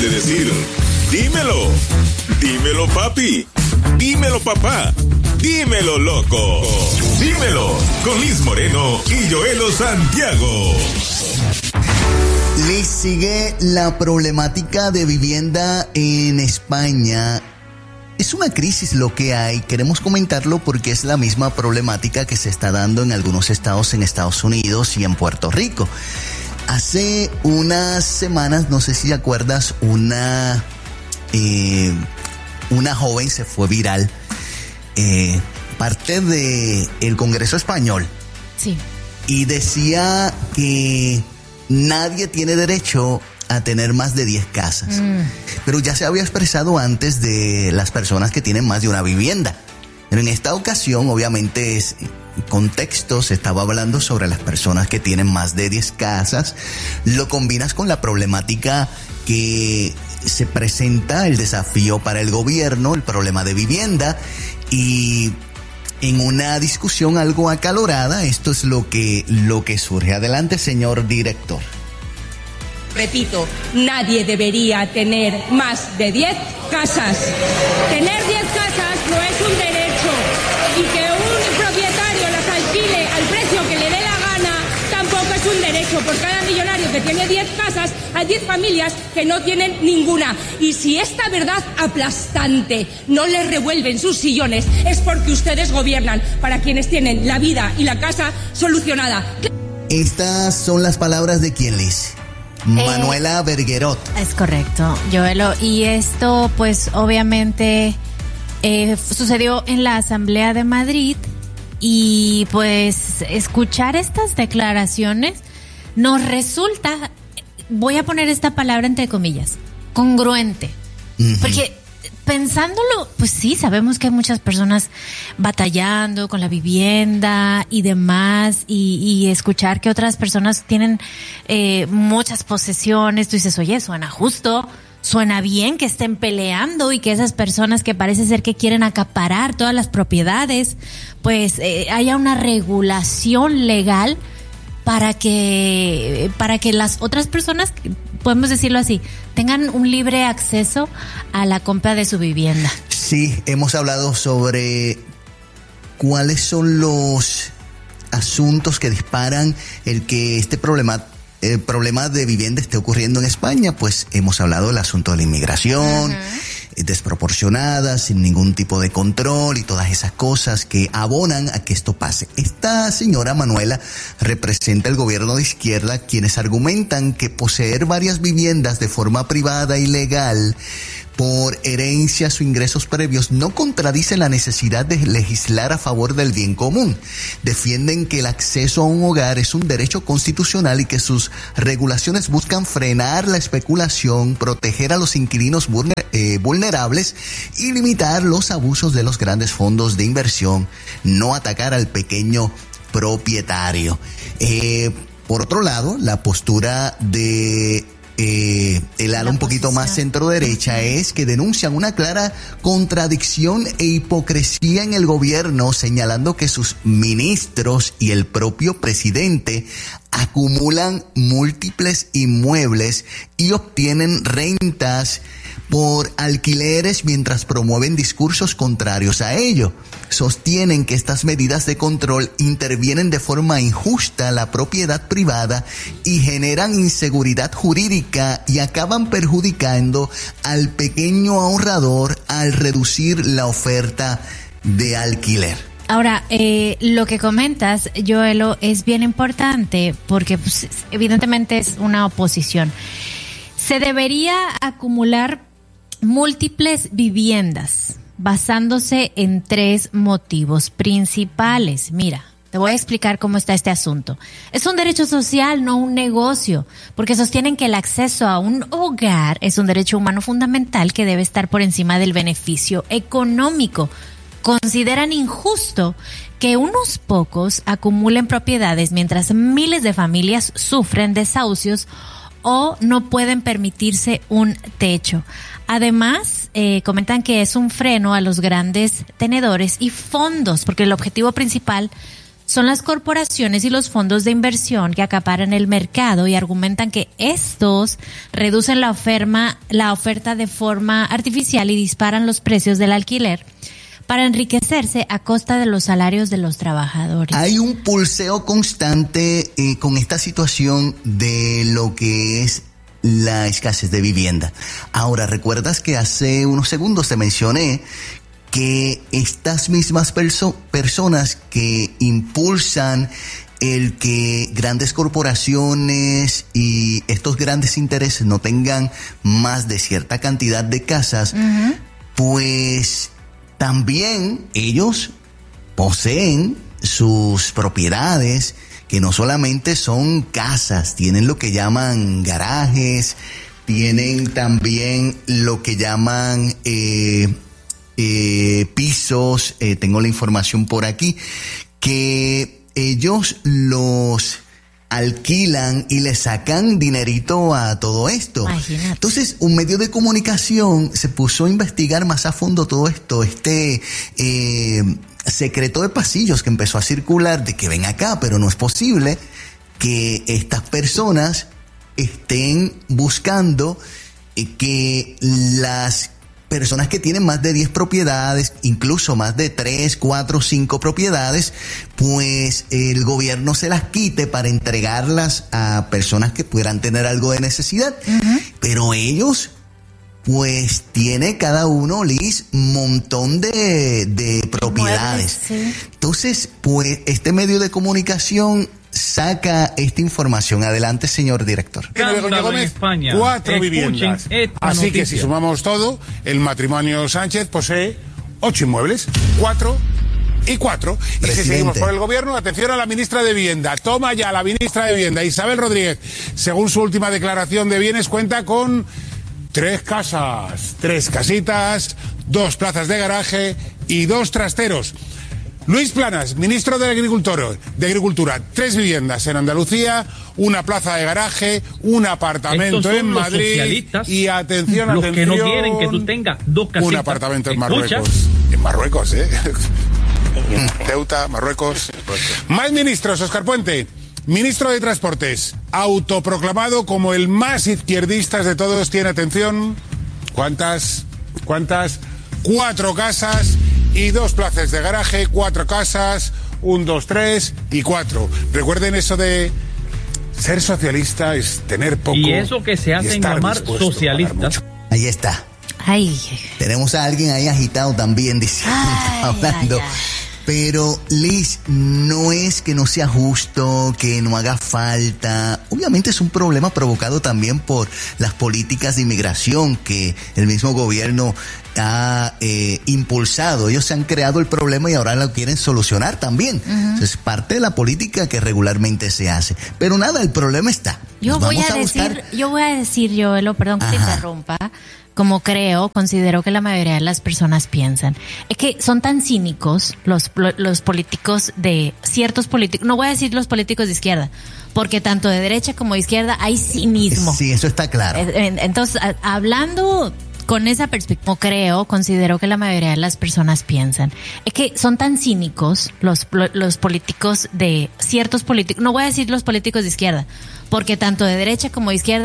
de decir, dímelo, dímelo papi, dímelo papá, dímelo loco, dímelo con Liz Moreno y Joelo Santiago. Les sigue la problemática de vivienda en España. Es una crisis lo que hay, queremos comentarlo porque es la misma problemática que se está dando en algunos estados en Estados Unidos y en Puerto Rico. Hace unas semanas, no sé si te acuerdas, una joven se fue viral, parte del Congreso Español. Sí. Y decía que nadie tiene derecho a tener más de 10 casas. Pero ya se había expresado antes de las personas que tienen más de una vivienda. Pero en esta ocasión, obviamente, contexto, se estaba hablando sobre las personas que tienen más de 10 casas. Lo combinas con la problemática que se presenta, el desafío para el gobierno, el problema de vivienda, y en una discusión algo acalorada, esto es lo que surge. Adelante, señor director. Repito, nadie debería tener más de 10 casas. Tener 10 casas no es un derecho, y que un propietario las alquile al precio que le dé la gana tampoco es un derecho. Por cada millonario que tiene 10 casas, hay 10 familias que no tienen ninguna. Y si esta verdad aplastante no les revuelven sus sillones, es porque ustedes gobiernan para quienes tienen la vida y la casa solucionada. Estas son las palabras de quién, Liz. Manuela Berguerot. Es correcto, Joelo. Y esto, pues, obviamente sucedió en la Asamblea de Madrid. Y, pues, escuchar estas declaraciones nos resulta, voy a poner esta palabra entre comillas, congruente. Porque pensándolo, pues sí, sabemos que hay muchas personas batallando con la vivienda y demás, y escuchar que otras personas tienen muchas posesiones, tú dices, oye, suena justo, suena bien que estén peleando y que esas personas que parece ser que quieren acaparar todas las propiedades, pues haya una regulación legal para que las otras personas, podemos decirlo así, tengan un libre acceso a la compra de su vivienda. Sí, hemos hablado sobre cuáles son los asuntos que disparan el que este problema de vivienda esté ocurriendo en España. Pues hemos hablado del asunto de la inmigración, desproporcionada, sin ningún tipo de control y todas esas cosas que abonan a que esto pase. Esta señora Manuela representa el gobierno de izquierda, quienes argumentan que poseer varias viviendas de forma privada y legal por herencias o ingresos previos no contradice la necesidad de legislar a favor del bien común. Defienden que el acceso a un hogar es un derecho constitucional y que sus regulaciones buscan frenar la especulación, proteger a los inquilinos vulnerables y limitar los abusos de los grandes fondos de inversión, no atacar al pequeño propietario. Por otro lado, la postura de el ala un poquito más centro derecha es que denuncian una clara contradicción e hipocresía en el gobierno, señalando que sus ministros y el propio presidente acumulan múltiples inmuebles y obtienen rentas por alquileres mientras promueven discursos contrarios a ello. Sostienen que estas medidas de control intervienen de forma injusta la propiedad privada y generan inseguridad jurídica y acaban perjudicando al pequeño ahorrador al reducir la oferta de alquiler. Ahora, lo que comentas, Joelo, es bien importante porque pues, evidentemente es una oposición. Se debería acumular múltiples viviendas basándose en 3 motivos principales. Mira, te voy a explicar cómo está este asunto. Es un derecho social, no un negocio, porque sostienen que el acceso a un hogar es un derecho humano fundamental que debe estar por encima del beneficio económico. Consideran injusto que unos pocos acumulen propiedades mientras miles de familias sufren desahucios o no pueden permitirse un techo. Además, comentan que es un freno a los grandes tenedores y fondos, porque el objetivo principal son las corporaciones y los fondos de inversión que acaparan el mercado y argumentan que estos reducen la oferta de forma artificial y disparan los precios del alquiler para enriquecerse a costa de los salarios de los trabajadores. Hay un pulseo constante con esta situación de lo que es la escasez de vivienda. Ahora, ¿recuerdas que hace unos segundos te mencioné que estas mismas personas que impulsan el que grandes corporaciones y estos grandes intereses no tengan más de cierta cantidad de casas, pues también ellos poseen sus propiedades, que no solamente son casas, tienen lo que llaman garajes, tienen también lo que llaman pisos, tengo la información por aquí, que ellos los alquilan y le sacan dinerito a todo esto. Imagínate. Entonces, un medio de comunicación se puso a investigar más a fondo todo esto, secreto de pasillos que empezó a circular de que ven acá, pero no es posible que estas personas estén buscando que las personas que tienen más de 10 propiedades, incluso más de 3, 4, 5 propiedades, pues el gobierno se las quite para entregarlas a personas que pudieran tener algo de necesidad. Pero ellos, pues tiene cada uno, Liz, un montón de propiedades. Sí. Entonces, pues este medio de comunicación saca esta información. Adelante, señor director. En España, 4 viviendas. Así que si sumamos todo, el matrimonio Sánchez posee 8 inmuebles, 4 y 4. Y si seguimos por el gobierno, atención a la ministra de Vivienda. Toma ya la ministra de Vivienda, Isabel Rodríguez. Según su última declaración de bienes, cuenta con 3 casas, 3 casitas, 2 plazas de garaje y 2 trasteros. Luis Planas, ministro de Agricultura, 3 viviendas en Andalucía, 1 plaza de garaje, 1 apartamento en Madrid y atención, los que no quieren que tú tengas 2 casitas. 1 apartamento en Marruecos. En Marruecos, Ceuta, Marruecos. Más ministros, Óscar Puente. Ministro de Transportes, autoproclamado como el más izquierdista de todos, tiene, atención, ¿cuántas? 4 casas y 2 plazas de garaje, 4 casas, 1, 2, 3 y 4. Recuerden eso de ser socialista es tener poco. Y eso que se hacen llamar socialistas. Ahí está. Ay. Tenemos a alguien ahí agitado también diciendo, hablando. Pero, Liz, no es que no sea justo, que no haga falta. Obviamente es un problema provocado también por las políticas de inmigración que el mismo gobierno ha impulsado. Ellos se han creado el problema y ahora lo quieren solucionar también. Es parte de la política que regularmente se hace. Pero nada, el problema está. Yo voy a decir, Joelo, perdón que te interrumpa. Como considero que la mayoría de las personas piensan, es que son tan cínicos los políticos de ciertos políticos, no voy a decir los políticos de izquierda, porque tanto de derecha como de izquierda hay cinismo. Sí, eso está claro. Entonces, hablando con esa perspectiva, considero que la mayoría de las personas piensan, es que son tan cínicos los políticos de ciertos políticos, no voy a decir los políticos de izquierda, porque tanto de derecha como de izquierda